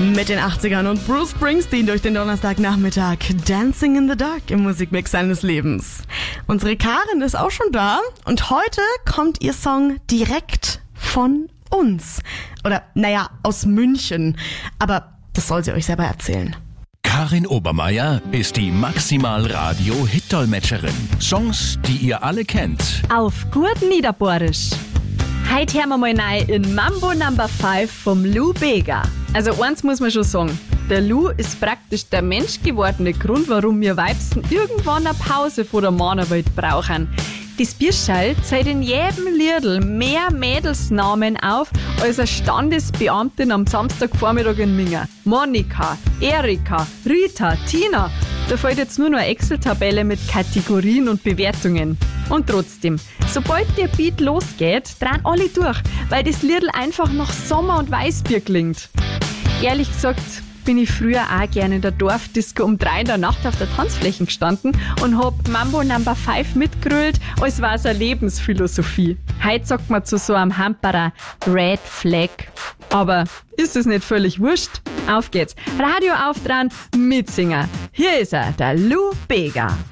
Mit den 80ern und Bruce Springsteen durch den Donnerstagnachmittag. Dancing in the Dark im Musikmix seines Lebens. Unsere Karin ist auch schon da und heute kommt ihr Song direkt von uns. Oder, aus München. Aber das soll sie euch selber erzählen. Karin Obermeier ist die Maximal-Radio-Hit-Dolmetscherin. Songs, die ihr alle kennt. Auf gut Niederbohrisch. Heute hören wir mal rein in Mambo No. 5 vom Lou Bega. Also eins muss man schon sagen, der Lou ist praktisch der menschgewordene Grund, warum wir Weibsen irgendwann eine Pause vor der Männerwelt brauchen. Das Bierschall zählt in jedem Liedl mehr Mädelsnamen auf als eine Standesbeamtin am Samstagvormittag in Minga. Monika, Erika, Rita, Tina. Da fällt jetzt nur noch eine Excel-Tabelle mit Kategorien und Bewertungen. Und trotzdem, sobald der Beat losgeht, drehen alle durch, weil das Liedl einfach nach Sommer und Weißbier klingt. Ehrlich gesagt bin ich früher auch gerne in der Dorfdisco um 3 in der Nacht auf der Tanzfläche gestanden und hab Mambo No. 5 mitgerüllt, als war es eine Lebensphilosophie. Heute sagt man zu so einem Hamperer Red Flag. Aber ist es nicht völlig wurscht? Auf geht's. Radio aufdrehen, mitsingen. Hier ist er, der Lou Bega.